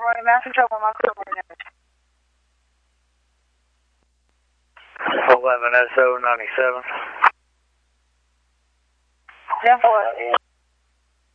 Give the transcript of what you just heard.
running massive trouble, my car running damage. 11 SO 97. 10-4.